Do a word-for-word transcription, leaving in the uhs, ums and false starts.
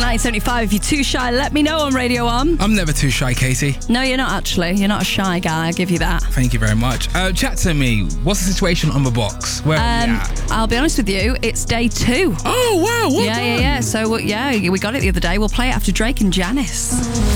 nineteen seventy-five. If you're too shy, let me know on Radio One. I'm never too shy, Katie. No, you're not actually. You're not a shy guy, I'll give you that. Thank you very much. Uh, chat to me. What's the situation on the box? Where are Um, we at? I'll be honest with you, it's day two. Oh, wow. Well yeah, done. yeah, yeah. So, yeah, we got it the other day. We'll play it after Drake and Janice.